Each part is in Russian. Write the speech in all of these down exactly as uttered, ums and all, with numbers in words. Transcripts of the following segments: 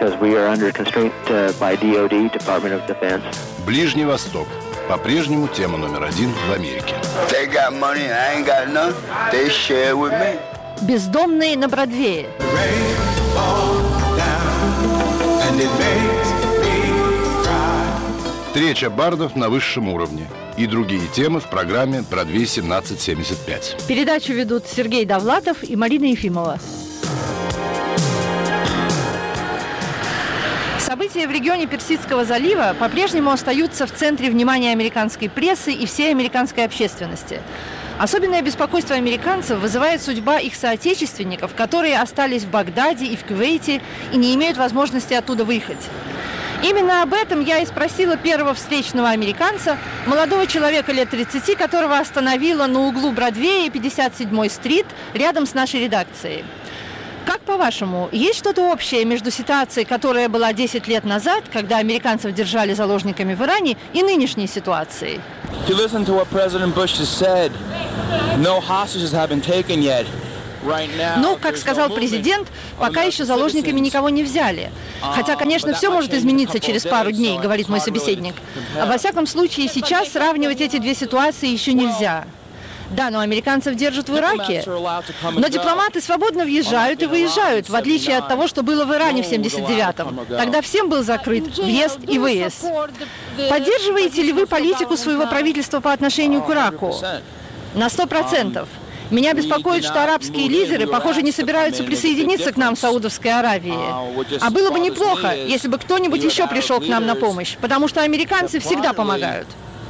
Ближний Восток. По-прежнему тема номер один в Америке. Бездомные на Бродвее. Встреча бардов на высшем уровне. И другие темы в программе «Бродвей семнадцать семьдесят пять». Передачу ведут Сергей Довлатов и Марина Ефимова. События в регионе Персидского залива по-прежнему остаются в центре внимания американской прессы и всей американской общественности. Особенное беспокойство американцев вызывает судьба их соотечественников, которые остались в Багдаде и в Кувейте и не имеют возможности оттуда выехать. Именно об этом я и спросила первого встречного американца, молодого человека лет тридцати, которого остановила на углу Бродвея и пятьдесят седьмой стрит рядом с нашей редакцией. Как по-вашему, есть что-то общее между ситуацией, которая была десять лет назад, когда американцев держали заложниками в Иране, и нынешней ситуацией? Ну, как сказал президент, пока еще заложниками никого не взяли. Хотя, конечно, все может измениться через пару дней, говорит мой собеседник. А во всяком случае, сейчас сравнивать эти две ситуации еще нельзя. Да, но американцев держат в Ираке. Но дипломаты свободно въезжают и выезжают, в отличие от того, что было в Иране в семьдесят девятом. Тогда всем был закрыт въезд и выезд. Поддерживаете ли вы политику своего правительства по отношению к Ираку? На сто процентов. Меня беспокоит, что арабские лидеры, похоже, не собираются присоединиться к нам в Саудовской Аравии. А было бы неплохо, если бы кто-нибудь еще пришел к нам на помощь, потому что американцы всегда помогают.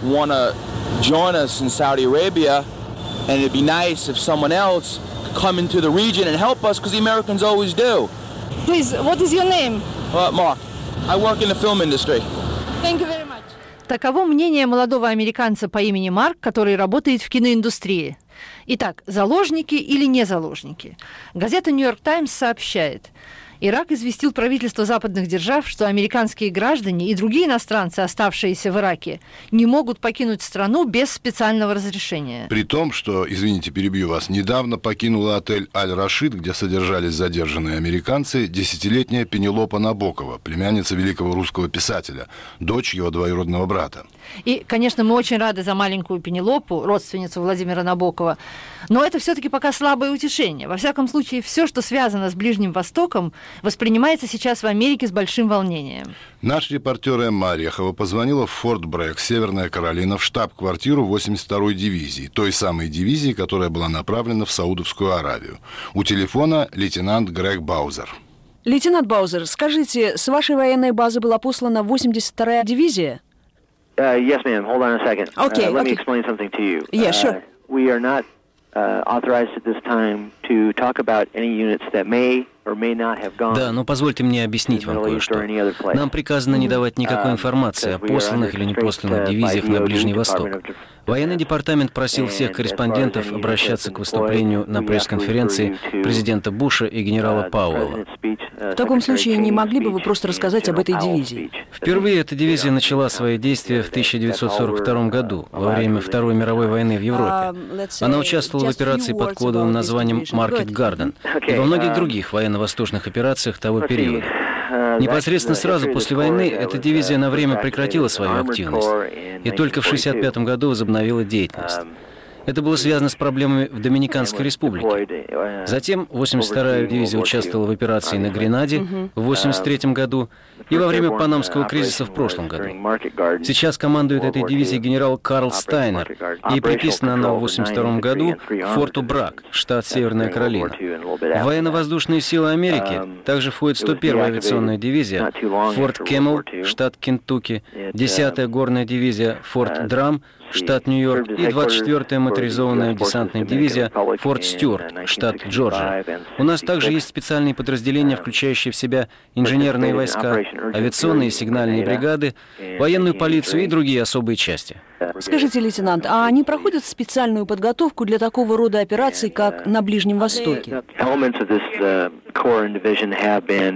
And it'd be nice if someone else could come into the region and help us, because the Americans always do. Please, what is your name? Uh, Mark. I work in the film industry. Thank you very much. Таково мнение молодого американца по имени Марк, который работает в киноиндустрии. Итак, заложники или не заложники? Газета «Нью-Йорк Таймс» сообщает: Ирак известил правительство западных держав, что американские граждане и другие иностранцы, оставшиеся в Ираке, не могут покинуть страну без специального разрешения. При том, что, извините, перебью вас, недавно покинула отель «Аль-Рашид», где содержались задержанные американцы, десятилетняя Пенелопа Набокова, племянница великого русского писателя, дочь его двоюродного брата. И, конечно, мы очень рады за маленькую Пенелопу, родственницу Владимира Набокова, но это все-таки пока слабое утешение. Во всяком случае, все, что связано с Ближним Востоком, воспринимается сейчас в Америке с большим волнением. Наш репортер Эмма Орехова позвонила в Форт Брэгг, Северная Каролина, в штаб-квартиру восемьдесят второй дивизии, той самой дивизии, которая была направлена в Саудовскую Аравию. У телефона лейтенант Грег Баузер. Лейтенант Баузер, скажите, с вашей военной базы была послана восемьдесят вторая дивизия? Uh, yes, ma'am. Hold on a second. Okay, uh, let okay. me explain something to you. Yeah, sure. Uh, we are not uh, authorized at this time to talk about any units that may or may not have gone. Да, но позвольте мне объяснить вам кое-что. Нам приказано не давать никакой информации о посланных или непосланных дивизиях на Ближний Восток. Военный департамент просил всех корреспондентов обращаться к выступлению на пресс-конференции президента Буша и генерала Пауэлла. В таком случае, не могли бы вы просто рассказать об этой дивизии? Впервые эта дивизия начала свои действия в тысяча девятьсот сорок втором году, во время Второй мировой войны в Европе. Она участвовала в операции под кодовым названием «Market Garden» и во многих других военно-воздушных операциях того периода. Непосредственно сразу после войны эта дивизия на время прекратила свою активность и только в шестьдесят пятом году возобновила деятельность. Это было связано с проблемами в Доминиканской республике. Затем восемьдесят вторая дивизия участвовала в операции на Гренаде в восемьдесят третьем году и во время Панамского кризиса в прошлом году. Сейчас командует этой дивизией генерал Карл Стайнер, и приписана она в восемьдесят втором году к форту Брагг, штат Северная Каролина. В военно-воздушные силы Америки также входит сто первая авиационная дивизия, Форт Кэмл, штат Кентукки, десятая горная дивизия, Форт Драм, штат Нью-Йорк, и двадцать четвёртая моторизованная десантная дивизия Форт Стюарт, штат Джорджия. У нас также есть специальные подразделения, включающие в себя инженерные войска, авиационные и сигнальные бригады, военную полицию и другие особые части. Скажите, лейтенант, а они проходят специальную подготовку для такого рода операций, как на Ближнем Востоке?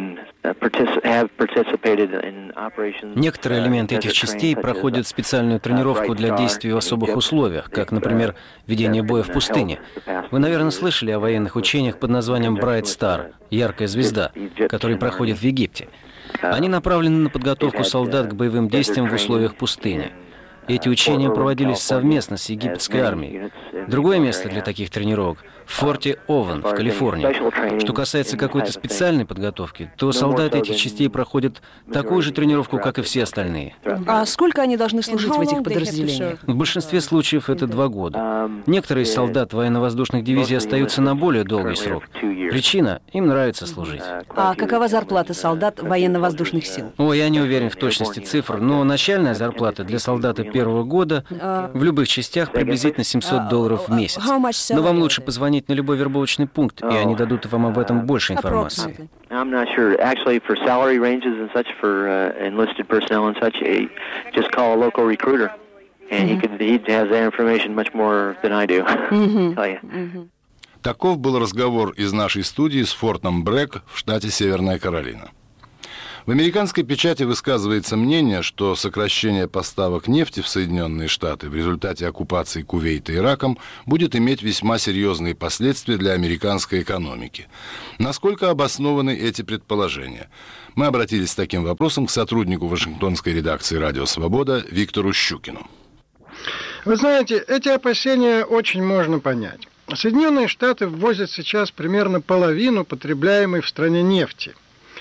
Некоторые элементы этих частей проходят специальную тренировку для действий в особых условиях, как, например, ведение боя в пустыне. Вы, наверное, слышали о военных учениях под названием Bright Star – «Яркая звезда», которые проходят в Египте. Они направлены на подготовку солдат к боевым действиям в условиях пустыни. Эти учения проводились совместно с египетской армией. Другое место для таких тренировок – в форте Овен в Калифорнии. Что касается какой-то специальной подготовки, то солдаты этих частей проходят такую же тренировку, как и все остальные. А сколько они должны служить в этих подразделениях? В большинстве случаев это два года. Некоторые солдат военно-воздушных дивизий остаются на более долгий срок. Причина – им нравится служить. А какова зарплата солдат военно-воздушных сил? О, я не уверен в точности цифр, но начальная зарплата для солдата первого года в любых частях приблизительно семьсот долларов в месяц. Но вам лучше позвонить на любой вербовочный пункт, и они дадут вам об этом больше информации. I'm not sure. Actually, for salary ranges and such, for uh, enlisted personnel and such, uh, just call a local recruiter, and he could he has that information much more than I do. Tell you. Таков был разговор из нашей студии с фортом Брэк в штате Северная Каролина. В американской печати высказывается мнение, что сокращение поставок нефти в Соединенные Штаты в результате оккупации Кувейта Ираком будет иметь весьма серьезные последствия для американской экономики. Насколько обоснованы эти предположения? Мы обратились с таким вопросом к сотруднику Вашингтонской редакции «Радио Свобода» Виктору Щукину. Вы знаете, эти опасения очень можно понять. Соединенные Штаты ввозят сейчас примерно половину потребляемой в стране нефти.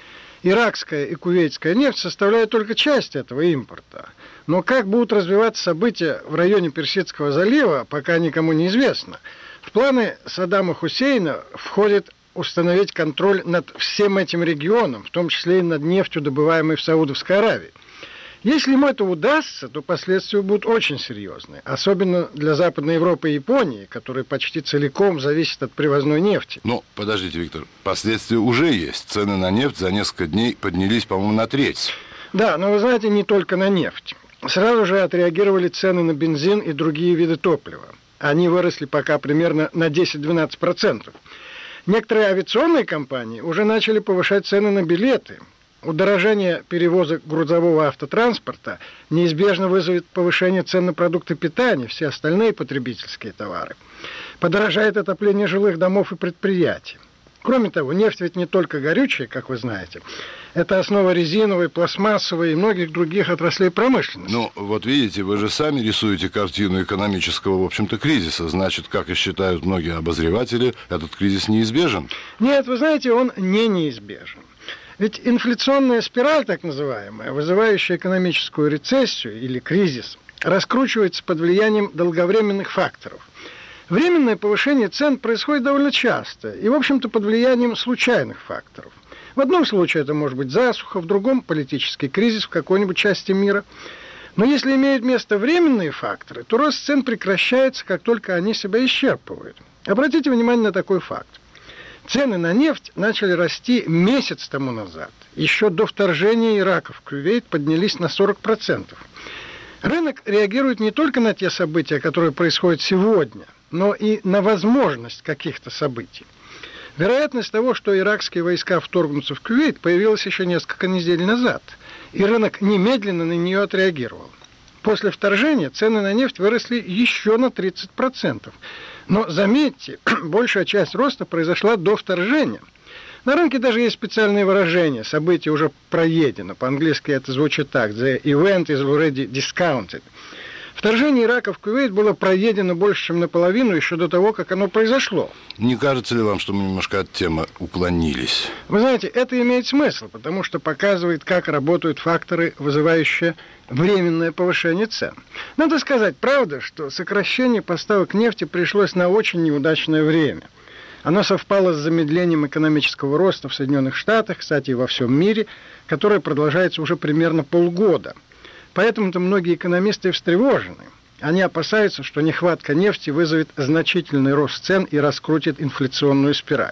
Иракская и кувейтская нефть составляют только часть этого импорта. Но как будут развиваться события в районе Персидского залива, пока никому не известно. В планы Саддама Хусейна входит установить контроль над всем этим регионом, в том числе и над нефтью, добываемой в Саудовской Аравии. Если ему это удастся, то последствия будут очень серьезные, особенно для Западной Европы и Японии, которые почти целиком зависят от привозной нефти. Ну, подождите, Виктор, последствия уже есть. Цены на нефть за несколько дней поднялись, по-моему, на треть. Да, но вы знаете, не только на нефть. Сразу же отреагировали цены на бензин и другие виды топлива. Они выросли пока примерно на десять-двенадцать процентов. Некоторые авиационные компании уже начали повышать цены на билеты. Удорожание перевозок грузового автотранспорта неизбежно вызовет повышение цен на продукты питания, все остальные потребительские товары. Подорожает отопление жилых домов и предприятий. Кроме того, нефть ведь не только горючая, как вы знаете. Это основа резиновой, пластмассовой и многих других отраслей промышленности. Ну, вот видите, вы же сами рисуете картину экономического, в общем-то, кризиса. Значит, как и считают многие обозреватели, этот кризис неизбежен? Нет, вы знаете, он не неизбежен. Ведь инфляционная спираль, так называемая, вызывающая экономическую рецессию или кризис, раскручивается под влиянием долговременных факторов. Временное повышение цен происходит довольно часто и, в общем-то, под влиянием случайных факторов. В одном случае это может быть засуха, в другом – политический кризис в какой-нибудь части мира. Но если имеют место временные факторы, то рост цен прекращается, как только они себя исчерпывают. Обратите внимание на такой факт. Цены на нефть начали расти месяц тому назад. Еще до вторжения Ирака в Кувейт поднялись на сорок процентов. Рынок реагирует не только на те события, которые происходят сегодня, но и на возможность каких-то событий. Вероятность того, что иракские войска вторгнутся в Кувейт, появилась еще несколько недель назад, и рынок немедленно на нее отреагировал. После вторжения цены на нефть выросли еще на тридцать процентов. Но, заметьте, большая часть роста произошла до вторжения. На рынке даже есть специальные выражения. Событие уже проедено. По-английски это звучит так. The event is already discounted. Вторжение Ирака в Кувейт было проедено больше, чем наполовину, еще до того, как оно произошло. Не кажется ли вам, что мы немножко от темы уклонились? Вы знаете, это имеет смысл, потому что показывает, как работают факторы, вызывающие временное повышение цен. Надо сказать, правда, что сокращение поставок нефти пришлось на очень неудачное время. Оно совпало с замедлением экономического роста в Соединенных Штатах, кстати, и во всем мире, которое продолжается уже примерно полгода. Поэтому-то многие экономисты встревожены. Они опасаются, что нехватка нефти вызовет значительный рост цен и раскрутит инфляционную спираль.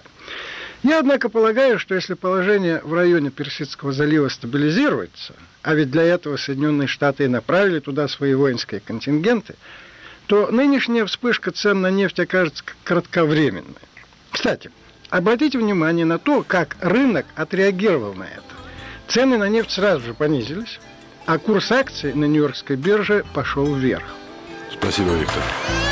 Я, однако, полагаю, что если положение в районе Персидского залива стабилизируется, а ведь для этого Соединенные Штаты и направили туда свои воинские контингенты, то нынешняя вспышка цен на нефть окажется кратковременной. Кстати, обратите внимание на то, как рынок отреагировал на это. цены на нефть сразу же понизились, а курс акций на Нью-Йоркской бирже пошел вверх. Спасибо, Виктор.